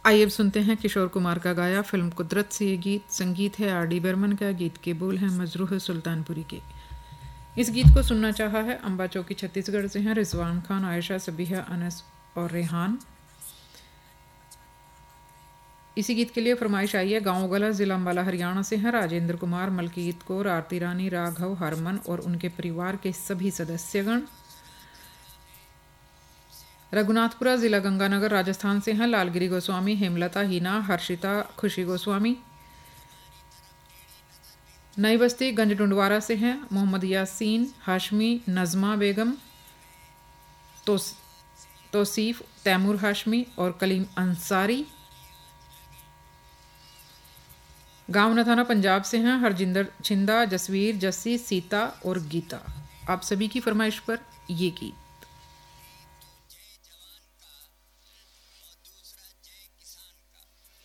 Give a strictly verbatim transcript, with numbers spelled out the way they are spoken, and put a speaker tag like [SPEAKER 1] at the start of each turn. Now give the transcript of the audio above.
[SPEAKER 1] आइए अब सुनते हैं किशोर कुमार का गाया फिल्म कुदरत से ये गीत। संगीत है आर डी बर्मन का, गीत के बोल हैं मजरूह सुल्तानपुरी के। इस गीत को सुनना चाहा है अम्बा चौकी छत्तीसगढ़ से हैं रिजवान खान, आयशा, सबीहा, अनस और रेहान। इसी गीत के लिए फरमाइश आई है गाँव गला ज़िला अम्बाला हरियाणा से हैं राजेंद्र कुमार, मलकीत कौर, आरती रानी, राघव, हरमन और उनके परिवार के सभी सदस्यगण। रघुनाथपुरा ज़िला गंगानगर राजस्थान से हैं लालगिरी गोस्वामी, हेमलता, हीना, हर्षिता, खुशी गोस्वामी। नई बस्ती गंज डुंडवारा से हैं मोहम्मद यासीन, हाशमी, नज़मा बेगम, तोस, तौसीफ, तैमूर हाशमी और कलीम अंसारी। गांव नथाना पंजाब से हैं हरजिंदर छिंदा, जसवीर, जस्सी, सीता और गीता। आप सभी की फरमाइश पर ये गीत।